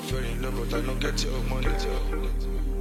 fell in love, but I don't get your money.